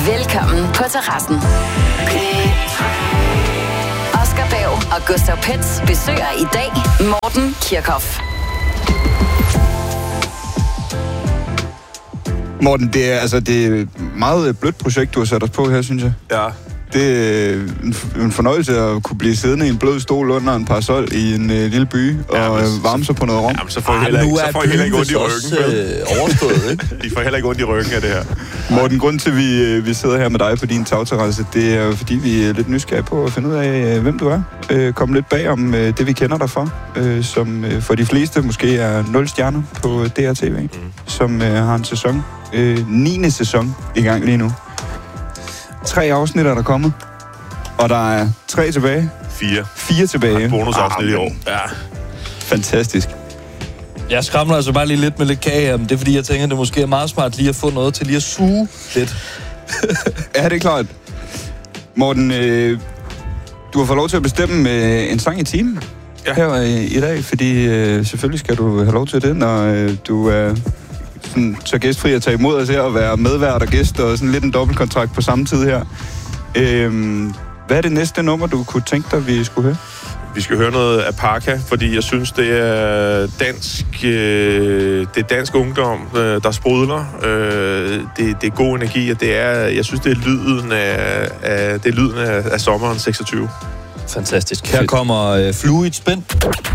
Velkommen på terrassen. Oscar Bag og Gustav Pets besøger i dag Morten Kirchhoff. Morten, det er et meget blødt projekt, du har sat os på her, synes jeg. Ja. Det er en fornøjelse at kunne blive siddende i en blød stol under en parasol i en lille by og varme sig på noget rom. Jamen, så får I heller ikke ondt i ryggen. Overstået, ikke? I får heller ikke ondt i ryggen af det her. Morten, grunden til, at vi sidder her med dig på din tagterrasse, det er jo fordi, vi er lidt nysgerrige på at finde ud af, hvem du er. Kom lidt bag om det, vi kender dig for, som for de fleste måske er 0 stjerner på DRTV, som har en sæson, 9. sæson i gang lige nu. 3 afsnit er der kommet, og der er 3 tilbage. 4 tilbage. Et bonusafsnit i år. Ja. Fantastisk. Jeg skramler altså bare lige lidt med lidt kage her, men det er fordi, jeg tænker, det måske er meget smart lige at få noget til lige at suge lidt. Ja, det er klart. Morten, du har fået lov til at bestemme en sang i timen her i dag, fordi selvfølgelig skal du have lov til det, når du er så gæstfri at tage imod os her og være medvært og gæst og sådan lidt en dobbeltkontrakt på samme tid her. Hvad er det næste nummer, du kunne tænke dig, vi skulle høre? Vi skal høre noget af Parka, fordi jeg synes, det er dansk ungdom, der sprudler. Det er god energi, og jeg synes, det er lyden af sommeren 26. Fantastisk. Her kommer Fluid Spænd.